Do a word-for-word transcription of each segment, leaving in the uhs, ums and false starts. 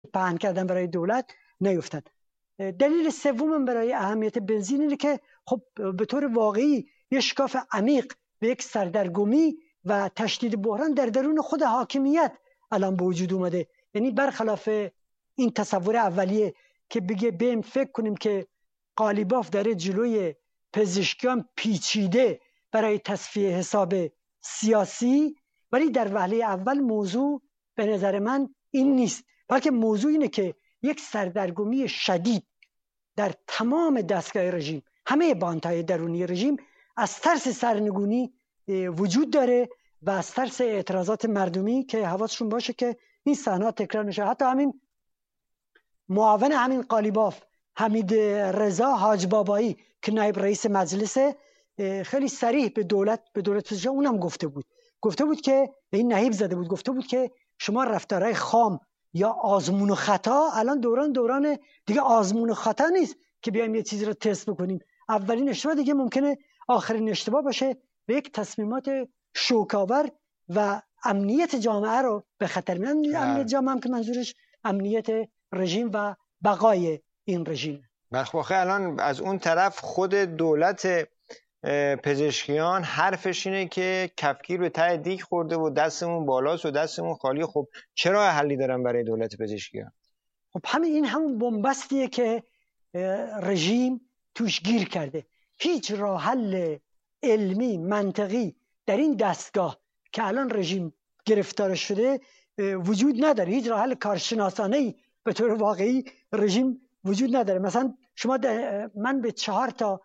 پهن کردن برای دولت نیفتد. دلیل سوم برای اهمیت بنزین اینه که خب به طور واقعی یک شکاف عمیق به یک سردرگمی و تشدید بحران در درون خود حاکمیت الان به وجود اومده. یعنی برخلاف این تصور اولیه که بگه بیم فکر کنیم که قالیباف داره جلوی پزشکیان پیچیده برای تصفیه حساب سیاسی، ولی در وهله اول موضوع به نظر من این نیست، بلکه موضوع اینه که یک سردرگمی شدید در تمام دستگاه رژیم، همه باندهای درونی رژیم، از ترس سرنگونی وجود داره و از ترس اعتراضات مردمی که حواسشون باشه که این صحنه تکرار نشه. حتی همین معاون همین قالیباف، حمید رضا حاج بابایی که نایب رئیس مجلس، خیلی صریح به دولت به دولت پزشکی اونم گفته بود گفته بود که این نهیب زده بود گفته بود که شما رفتارهای خام یا آزمون و خطا، الان دوران دوران دیگه آزمون و خطا نیست که بیایم یه چیزی رو تست بکنیم. اولین اشتباه دیگه ممکنه آخرین اشتباه باشه و یک تصمیمات شوکاور و امنیت جامعه رو به خطر می‌اندازه. امنیت جامعه هم که منظورش امنیت رژیم و بقای این رژیم. بخواخه الان از اون طرف خود دولت پزشکیان حرفش اینه که کفگیر به ته دیگ خورده و دستمون بالاست و دستمون خالی. خب چرا حلی دارن برای دولت پزشکیان؟ خب همین این همون بنبستیه که رژیم توش گیر کرده. هیچ راه حل علمی منطقی در این دستگاه که الان رژیم گرفتار شده وجود نداره. هیچ راه حل کارشناسانه‌ای به طور واقعی رژیم وجود نداره. مثلا شما من به چهار تا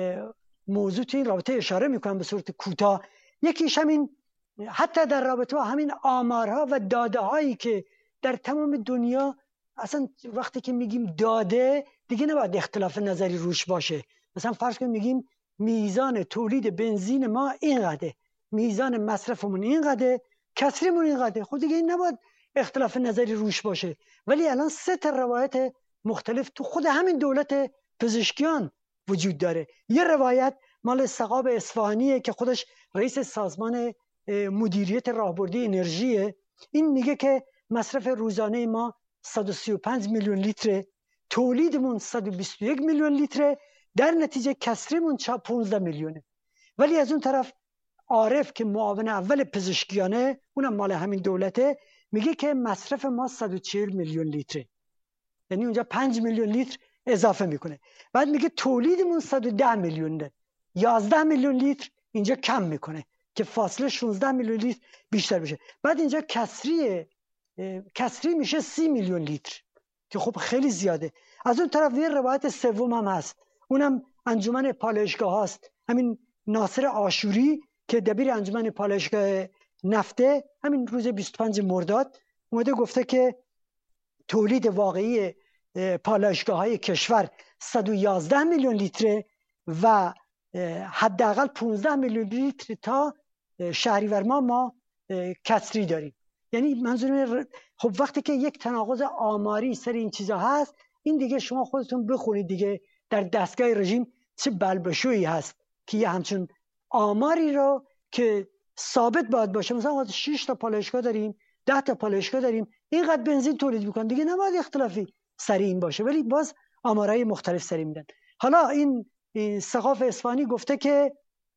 موضوع تو این رابطه اشاره میکنم به صورت کوتاه. یکیش همین، حتی در رابطه با همین آمارها و داده هایی که در تمام دنیا، اصلا وقتی که میگیم داده دیگه نباید اختلاف نظری روش باشه. مثلا فرض کنیم میگیم میزان تولید بنزین ما اینقدره، میزان مصرفمون اینقدره، کسریمون اینقدره، خود دیگه این نباید اختلاف نظری روش باشه. ولی الان سه تا روایت مختلف تو خود همین دولت پزشکیان وجود داره. یه روایت مال سقاب اصفهانیه که خودش رئیس سازمان مدیریت راهبردی انرژیه. این میگه که مصرف روزانه ما صد و سی و پنج میلیون لیتر، تولیدمون صد و بیست و یک میلیون لیتر، در نتیجه کسریمون پانزده میلیونه. ولی از اون طرف عارف که معاون اول پزشکیانه، اونم مال همین دولته، میگه که مصرف ما صد و چهل میلیون لیتره، یعنی اونجا پنج میلیون لیتر اضافه میکنه. بعد میگه تولیدمون صد و ده میلیونه، یازده میلیون لیتر اینجا کم میکنه که فاصله شانزده میلیون لیتر بیشتر بشه. بعد اینجا کسری کسری میشه سی میلیون لیتر که خب خیلی زیاده. از اون طرف یه روایت سوم هم هست، اونم انجمن پالایشگاه هاست. همین ناصر عاشوری که دبیر انجمن پالایشگاه نفته، همین روز بیست و پنج مرداد اومده گفته که تولید واقعی پالایشگاه‌های کشور صد و یازده میلیون لیتر و حداقل پانزده میلیون لیتر تا شهریور ما ما کسری داریم. یعنی منظور خب وقتی که یک تناقض آماری سر این چیزا هست، این دیگه شما خودتون بخونید دیگه در دستگاه رژیم چه بلبشویی هست که یه همچون آماری رو که ثابت باید باشه. مثلا شش تا پالایشگاه داریم، ده تا پالایشگاه داریم، اینقدر بنزین تولید میکنن، دیگه نباید اختلافی سری این باشه، ولی باز آمارهای مختلف سری میدن. حالا این, این سقاف اصفهانی گفته که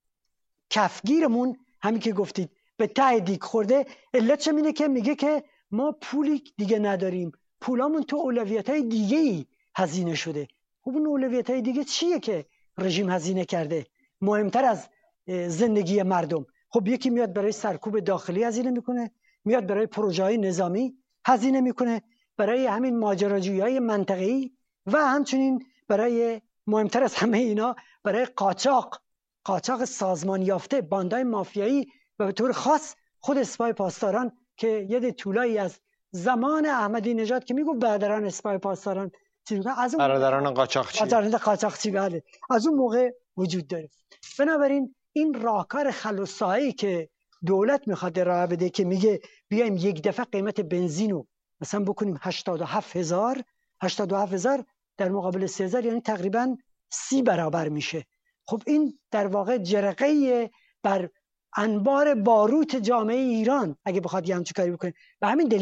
کفگیرمون همین که گفتید به ته دیگ خورده. علتش اینه که میگه که ما پولی دیگه نداریم، پولامون تو اولویت‌های دیگه‌ای هزینه شده. خب اون اولویت‌های دیگه چیه که رژیم هزینه کرده مهمتر از زندگی مردم؟ خب یکی میاد برای سرکوب داخلی هزینه میکنه، میاد برای پروژه‌های نظامی هزینه میکنه، برای همین ماجراجویی‌های منطقه‌ای و همچنین برای مهمتر از همه اینا برای قاچاق قاچاق سازمان یافته، باندهای مافیایی و به طور خاص خود سپاه پاسداران که یه طولایی از زمان احمدی نژاد که میگفت برادران سپاه پاسداران از اون برادران قاچاقچی برادران قاچاقچی بله از اون موقع وجود داره. بنابراین این راهکار خلاصایی که دولت میخواد راه بده که میگه بیایم یک دفعه قیمت بنزین رو مثلا بکنیم هشتاد و هفت هزار هشتاد و هفت هزار در مقابل سه هزار، یعنی تقریبا سی برابر میشه. خب این در واقع جرقه بر انبار باروت جامعه ایران اگه بخواد یه همچین کاری بکنه. به همین دلیل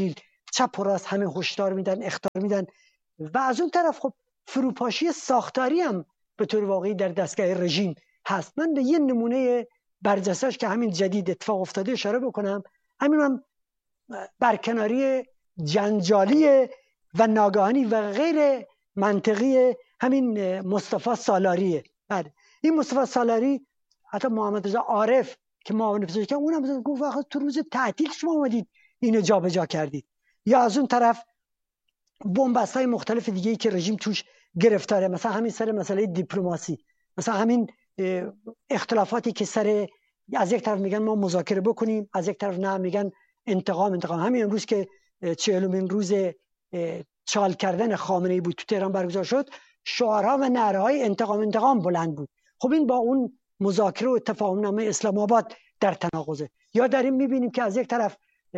چپ و راست همه هشدار میدن، اخطار میدن. و از اون طرف خب فروپاشی ساختاری هم به طور واقعی در دستگاه رژیم هست. من به یه نمونه برجسته‌اش که همین جدید اتفاق افتاده اشاره بکنم. همین هم برکناری جنجالی و ناگهانی و غیر منطقی همین مصطفی سالاریه. بعد این مصطفی سالاری، حتی محمد رضا عارف که معاون پزشکی، اونم گفت واقعا تو روز تعطیل شما اومدید اینو جابجا کردید. یا از اون طرف بنبست‌های مختلف دیگه‌ای که رژیم توش گرفتاره، مثلا همین سر مسئله دیپلماسی، مثلا همین اختلافاتی که سر از یک طرف میگن ما مذاکره بکنیم، از یک طرف نه میگن انتقام انتقام. همین امروز که چهلمین روز چال کردن خامنه‌ای بود تو تهران برگزار شد، شعارها و نعره‌های انتقام انتقام بلند بود. خب این با اون مذاکره و تفاهمنامه اسلام آباد در تناقضه. یا در این میبینیم که از یک طرف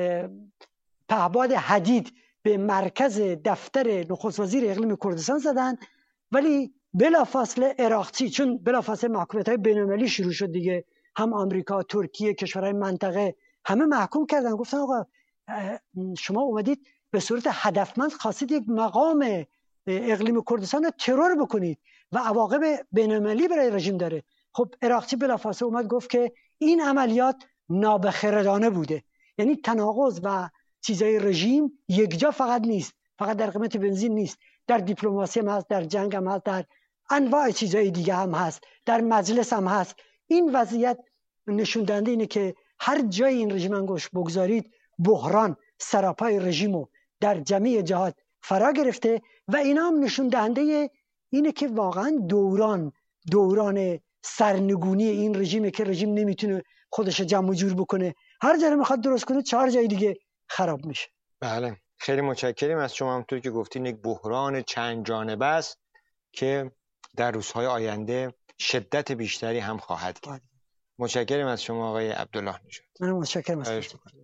پهباد حدید به مرکز دفتر نخست وزیر اقلیم کردستان زدن، ولی بلافاصله عراقچی، چون بلافاصله محکومیت‌های بین‌المللی شروع شد دیگه، هم آمریکا، ترکیه، کشورهای منطقه همه محکوم کردن، گفتن آقا شما اومدید به صورت هدفمند خواستید یک مقام اقلیم کردستان رو ترور بکنید و عواقب بین‌المللی برای رژیم داره. خب عراقچی بلافاصله اومد گفت که این عملیات نابخردانه بوده. یعنی تناقض و چیزای رژیم یکجا فقط نیست، فقط در قیمت بنزین نیست، در دیپلماسی هم هست، در جنگ هم هست، در انواع چیزای دیگه هم هست، در مجلس هم هست. این وضعیت نشون دهنده اینه که هر جای این رژیم انگشت بگذارید بحران سراپای رژیمو در جمعی جهات فرا گرفته. و اینا هم نشون دهنده اینه که واقعا دوران دوران سرنگونی این رژیمه که رژیم نمیتونه خودش جمع و جور بکنه، هر جا میخواد درست کنه چهار جای دیگه خراب میشه. بله، خیلی متشکریم از شما. همونطور که گفتین یک بحران چند جانبه است که در روزهای آینده شدت بیشتری هم خواهد گرفت. متشکریم از شما آقای عبدالله نژاد. من متشکرم از شما.